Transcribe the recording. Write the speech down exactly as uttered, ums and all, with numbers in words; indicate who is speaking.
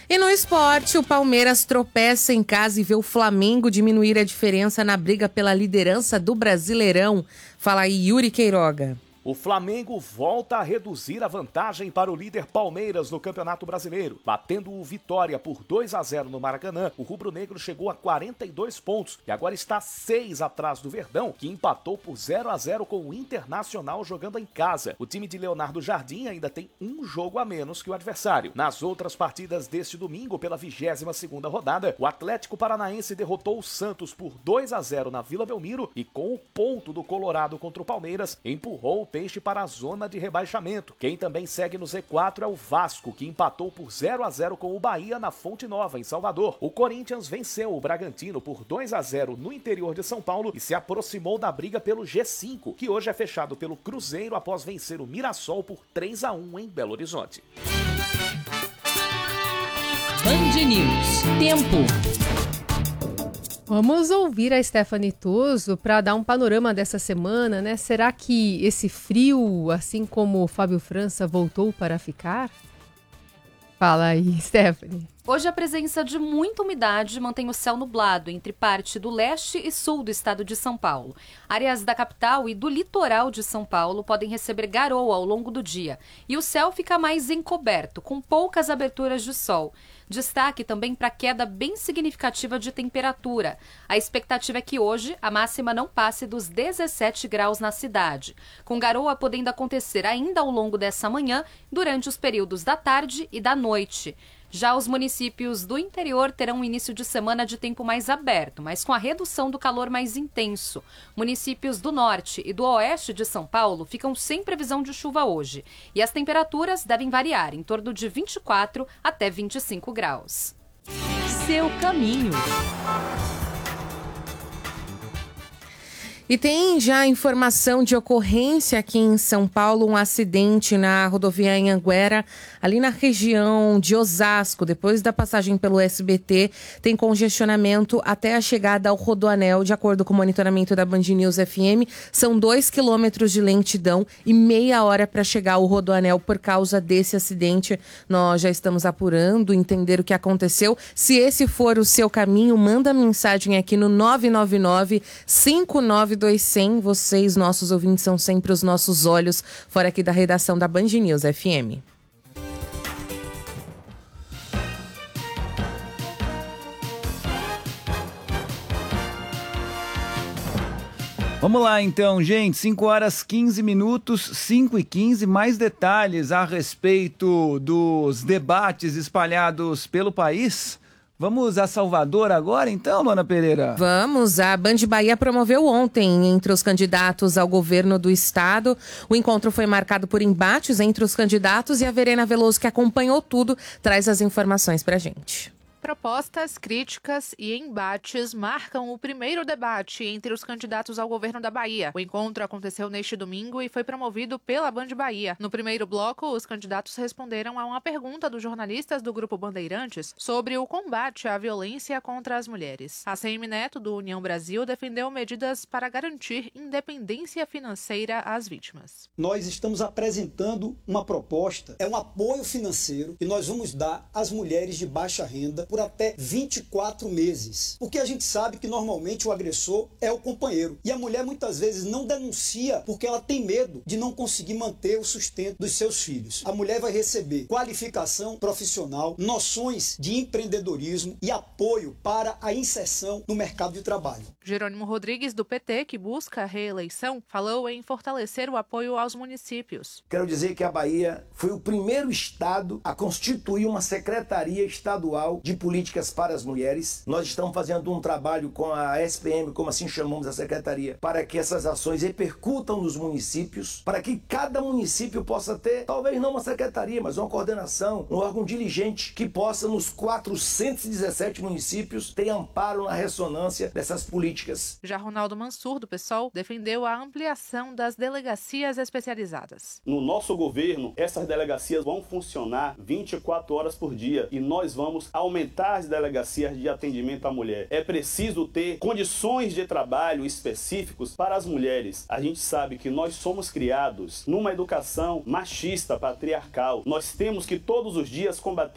Speaker 1: E no esporte, o Palmeiras tropeça em casa e vê o Flamengo diminuir a diferença na briga pela liderança do Brasileirão. Fala aí, Yuri Queiroga.
Speaker 2: O Flamengo volta a reduzir a vantagem para o líder Palmeiras no Campeonato Brasileiro. Batendo o Vitória por dois a zero no Maracanã, o rubro-negro chegou a quarenta e dois pontos e agora está seis atrás do Verdão, que empatou por zero a zero com o Internacional jogando em casa. O time de Leonardo Jardim ainda tem um jogo a menos que o adversário. Nas outras partidas deste domingo, pela vigésima segunda rodada, o Atlético Paranaense derrotou o Santos por dois a zero na Vila Belmiro e com o ponto do Colorado contra o Palmeiras, empurrou o Peixe para a zona de rebaixamento. Quem também segue no Z quatro é o Vasco, que empatou por zero a zero com o Bahia na Fonte Nova, em Salvador. O Corinthians venceu o Bragantino por dois a zero no interior de São Paulo e se aproximou da briga pelo G cinco, que hoje é fechado pelo Cruzeiro após vencer o Mirassol por três a um em Belo Horizonte.
Speaker 3: Band News. Tempo.
Speaker 4: Vamos ouvir a Stephanie Tuso para dar um panorama dessa semana, né? Será que esse frio, assim como o Fábio França, voltou para ficar? Fala aí, Stephanie.
Speaker 5: Hoje a presença de muita umidade mantém o céu nublado entre parte do leste e sul do estado de São Paulo. Áreas da capital e do litoral de São Paulo podem receber garoa ao longo do dia e o céu fica mais encoberto, com poucas aberturas de sol. Destaque também para a queda bem significativa de temperatura. A expectativa é que hoje a máxima não passe dos dezessete graus na cidade, com garoa podendo acontecer ainda ao longo dessa manhã, durante os períodos da tarde e da noite. Já os municípios do interior terão um início de semana de tempo mais aberto, mas com a redução do calor mais intenso. Municípios do norte e do oeste de São Paulo ficam sem previsão de chuva hoje. E as temperaturas devem variar em torno de vinte e quatro até vinte e cinco graus.
Speaker 3: Seu caminho.
Speaker 1: E tem já informação de ocorrência aqui em São Paulo, um acidente na rodovia Anhanguera, ali na região de Osasco. Depois da passagem pelo S B T, tem congestionamento até a chegada ao Rodoanel, de acordo com o monitoramento da Band News F M. São dois quilômetros de lentidão e meia hora para chegar ao Rodoanel por causa desse acidente. Nós já estamos apurando, entender o que aconteceu. Se esse for o seu caminho, manda mensagem aqui no nove nove nove, cinco nove dois zero zero. Vocês, nossos ouvintes, são sempre os nossos olhos, fora aqui da redação da Band News F M.
Speaker 6: Vamos lá então, gente, cinco horas quinze minutos, cinco e quinze, mais detalhes a respeito dos debates espalhados pelo país. Vamos a Salvador agora, então, Luana Pereira?
Speaker 1: Vamos. A Band Bahia promoveu ontem, entre os candidatos ao governo do estado. O encontro foi marcado por embates entre os candidatos e a Verena Veloso, que acompanhou tudo, traz as informações pra gente.
Speaker 7: Propostas, críticas e embates marcam o primeiro debate entre os candidatos ao governo da Bahia. O encontro aconteceu neste domingo e foi promovido pela Band Bahia. No primeiro bloco, os candidatos responderam a uma pergunta dos jornalistas do Grupo Bandeirantes sobre o combate à violência contra as mulheres. A C M Neto, do União Brasil, defendeu medidas para garantir independência financeira às vítimas.
Speaker 8: Nós estamos apresentando uma proposta, é um apoio financeiro que nós vamos dar às mulheres de baixa renda por até vinte e quatro meses. Porque a gente sabe que normalmente o agressor é o companheiro. E a mulher muitas vezes não denuncia porque ela tem medo de não conseguir manter o sustento dos seus filhos. A mulher vai receber qualificação profissional, noções de empreendedorismo e apoio para a inserção no mercado de trabalho.
Speaker 7: Jerônimo Rodrigues, do P T, que busca a reeleição, falou em fortalecer o apoio aos municípios.
Speaker 9: Quero dizer que a Bahia foi o primeiro estado a constituir uma secretaria estadual de políticas para as mulheres. Nós estamos fazendo um trabalho com a S P M, como assim chamamos a secretaria, para que essas ações repercutam nos municípios, para que cada município possa ter, talvez não uma secretaria, mas uma coordenação, um órgão diligente que possa, nos quatrocentos e dezessete municípios, ter amparo na ressonância dessas políticas.
Speaker 7: Já Ronaldo Mansur, do PSOL, defendeu a ampliação das delegacias especializadas.
Speaker 10: No nosso governo, essas delegacias vão funcionar vinte e quatro horas por dia e nós vamos aumentar as delegacias de atendimento à mulher. É preciso ter condições de trabalho específicos para as mulheres. A gente sabe que nós somos criados numa educação machista, patriarcal. Nós temos que todos os dias combater